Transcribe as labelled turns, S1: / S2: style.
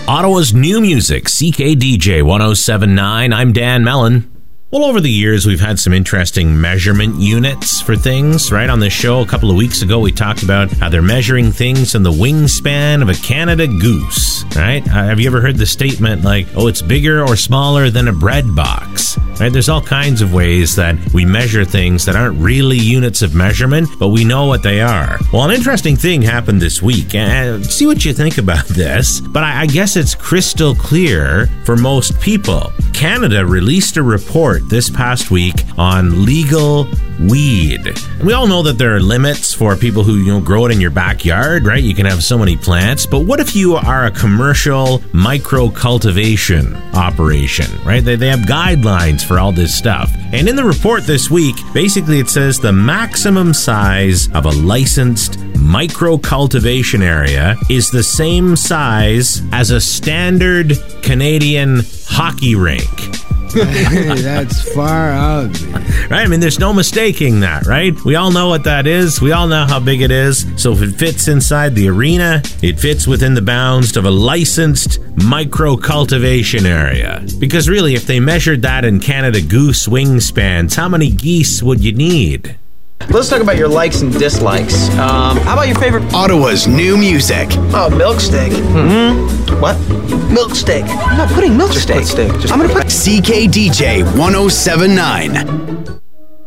S1: Ottawa's new music, CKDJ 1079. I'm Dan Mellon. Well, over the years, we've had some interesting measurement units for things, right? On this show, a couple of weeks ago, we talked about how they're measuring things in the wingspan of a Canada goose, right? Have you ever heard the statement like, oh, it's bigger or smaller than a bread box, right? There's all kinds of ways that we measure things that aren't really units of measurement, but we know what they are. Well, an interesting thing happened this week, and see what you think about this, but I guess it's crystal clear for most people. Canada released a report this past week on legal weed. And we all know that there are limits for people who, grow it in your backyard, right? You can have so many plants, but what if you are a commercial micro cultivation operation, right? They have guidelines for all this stuff. And in the report this week, basically it says the maximum size of a licensed micro cultivation area is the same size as a standard Canadian hockey rink.
S2: That's far out, man.
S1: Right? I mean, there's no mistaking that, right? We all know what that is. We all know how big it is. So if it fits inside the arena, it fits within the bounds of a licensed micro cultivation area. Because really, if they measured that in Canada Goose wingspans, how many geese would you need?
S3: Let's talk about your likes and dislikes. How about your favorite?
S4: Ottawa's new music.
S3: Oh, milk steak. Mm-hmm. What? Milk steak. I'm not putting milk steak.
S4: I'm going to put CKDJ 1079.